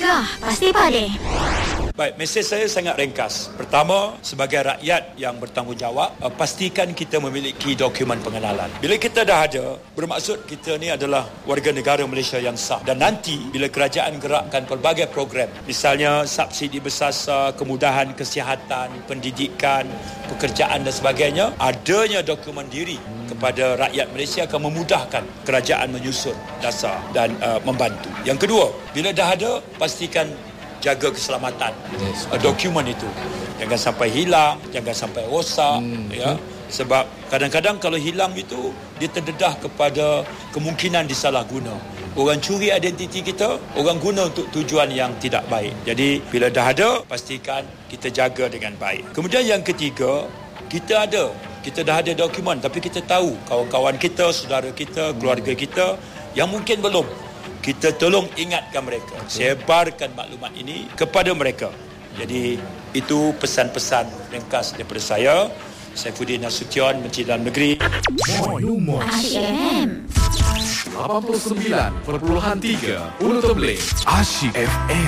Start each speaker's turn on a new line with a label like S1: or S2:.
S1: Gegar Pasti Padi.
S2: Baik, mesej saya sangat ringkas. Pertama, sebagai rakyat yang bertanggungjawab, pastikan kita memiliki dokumen pengenalan. Bila kita dah ada, bermaksud kita ni adalah warga negara Malaysia yang sah. Dan nanti, bila kerajaan gerakkan pelbagai program, misalnya subsidi bersasa, kemudahan kesihatan, pendidikan, pekerjaan dan sebagainya, adanya dokumen diri kepada rakyat Malaysia akan memudahkan kerajaan menyusun dasar dan membantu. Yang kedua, bila dah ada, pastikan jaga keselamatan dokumen itu. Jangan sampai hilang, jangan sampai rosak, ya. Sebab kadang-kadang kalau hilang itu, dia terdedah kepada kemungkinan disalahguna. Orang curi identiti kita, orang guna untuk tujuan yang tidak baik. Jadi bila dah ada, pastikan kita jaga dengan baik. Kemudian yang ketiga, kita dah ada dokumen, tapi kita tahu kawan-kawan kita, saudara kita, keluarga kita yang mungkin belum. Kita tolong ingatkan mereka, sebarkan maklumat ini kepada mereka. Jadi itu pesan-pesan ringkas daripada saya, Saifuddin Nasution, Menteri Dalam Negeri.
S1: Asyik FM
S3: 89.3 Pulau Tembling. Asyik FM.